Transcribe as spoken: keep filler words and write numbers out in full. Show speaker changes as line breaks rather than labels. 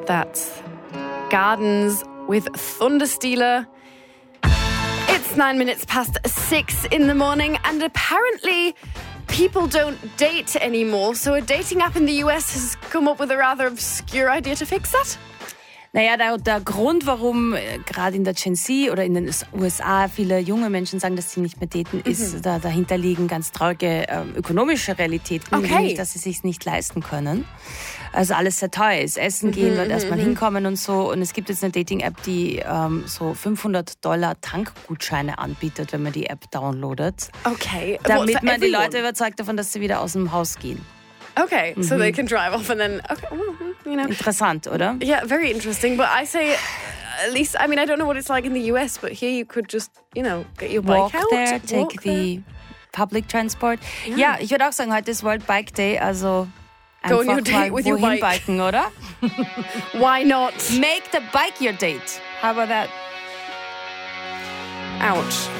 That's Gardens with Thunderstealer. It's nine minutes past six in the morning, and apparently people don't date anymore. So a dating app in the U S has come up with a rather obscure idea to fix that.
Naja, der, der Grund, warum äh, gerade in der Gen Z oder in den U S A viele junge Menschen sagen, dass sie nicht mehr daten, mhm. ist, da, dahinter liegen ganz traurige ähm, ökonomische Realitäten,
okay.
nämlich, dass sie sich nicht leisten können. Also alles sehr teuer ist. Essen gehen, mhm, dort erstmal mhm. hinkommen und so. Und es gibt jetzt eine Dating-App, die ähm, so fünfhundert Dollar Tankgutscheine anbietet, wenn man die App downloadet.
Okay.
Damit
What,
man die Leute überzeugt davon, dass sie wieder aus dem Haus gehen.
Okay, mhm. so they can drive off and then, okay, you know.
Interessant, oder?
Yeah, very interesting. But I say, at least, I mean, I don't know what it's like in the U S, but here you could just, you know, get your bike
walk
out.
There, take
walk
the
there.
public transport.
Ja.
Ja, ich würde auch sagen, heute ist World Bike Day, also
Go on
einfach
your date
mal
with your
wohin
bike.
biken, oder?
Why not?
Make the bike your date. How about that?
Ouch.